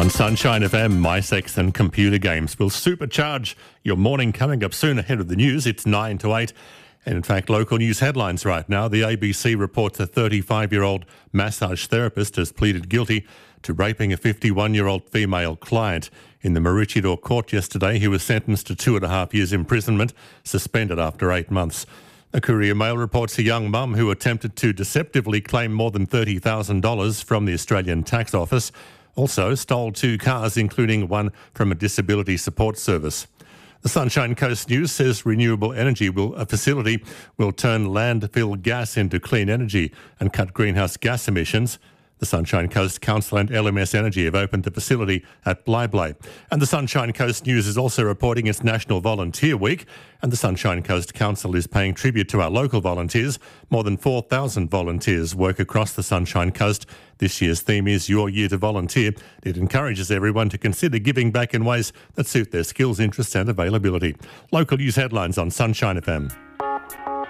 On Sunshine FM, MySex and computer games will supercharge your morning. Coming up soon ahead of the news. It's 9 to 8. And in fact, local news headlines right now. The ABC reports a 35-year-old massage therapist has pleaded guilty to raping a 51-year-old female client. In the Maroochydore court yesterday, he was sentenced to 2.5 years imprisonment, suspended after 8 months. The Courier Mail reports a young mum who attempted to deceptively claim more than $30,000 from the Australian Tax Office also stole 2 cars, including one from a disability support service. The Sunshine Coast News says renewable energy facility will turn landfill gas into clean energy and cut greenhouse gas emissions. The Sunshine Coast Council and LMS Energy have opened a facility at Blyblay. And the Sunshine Coast News is also reporting it's National Volunteer Week, and the Sunshine Coast Council is paying tribute to our local volunteers. More than 4,000 volunteers work across the Sunshine Coast. This year's theme is Your Year to Volunteer. It encourages everyone to consider giving back in ways that suit their skills, interests and availability. Local news headlines on Sunshine FM.